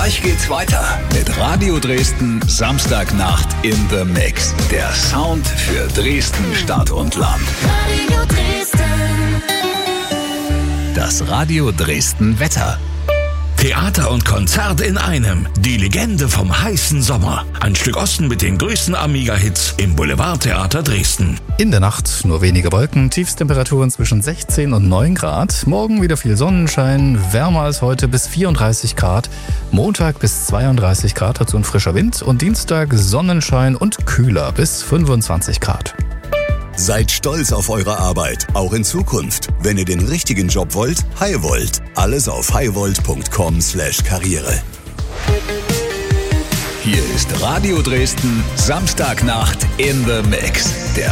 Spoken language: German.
Gleich geht's weiter mit Radio Dresden Samstagnacht in the Mix. Der Sound für Dresden, Stadt und Land. Radio Dresden. Das Radio Dresden Wetter. Theater und Konzert in einem. Die Legende vom heißen Sommer. Ein Stück Osten mit den größten Amiga-Hits im Boulevardtheater Dresden. In der Nacht nur wenige Wolken, Tiefstemperaturen zwischen 16 und 9 Grad. Morgen wieder viel Sonnenschein, wärmer als heute bis 34 Grad. Montag bis 32 Grad, dazu ein frischer Wind. Und Dienstag Sonnenschein und kühler bis 25 Grad. Seid stolz auf eure Arbeit, auch in Zukunft. Wenn ihr den richtigen Job wollt, Highvolt. Alles auf highvolt.com/Karriere. Hier ist Radio Dresden Samstagnacht in the Mix. Der